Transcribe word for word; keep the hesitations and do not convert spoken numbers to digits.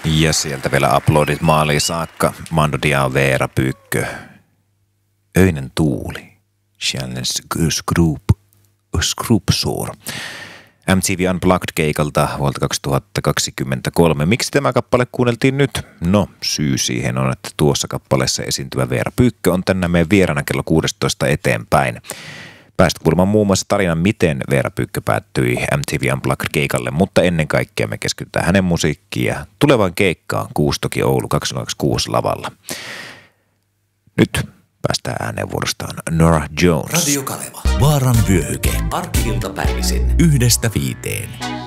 Ja sieltä vielä uploadit maaliin saakka. Mando Diao, Veera Pyykkö. Öinen tuuli. Challenge Skrup. Skrupsor. M T V Unplugged-keikalta vuodelta kaksituhattakaksikymmentäkolme. Miksi tämä kappale kuunneltiin nyt? No, syy siihen on, että tuossa kappaleessa esiintyvä Veera Pyykkö on tänään meidän vieraana kello kuusitoista eteenpäin. Päästä kuulemaan muun muassa tarinan, miten Veera Pyykkö päättyi M T V Unplugged-keikalle, mutta ennen kaikkea me keskitytään hänen musiikkiin ja tulevaan keikkaan Kuustoki Oulu kaksituhattakaksikymmentäkuusi lavalla. Nyt päästään ääneen vuorostaan Norah Jones. Radio Kaleva. Vaaran vyöhyke. Arki-iltapäivisin. Yhdestä viiteen.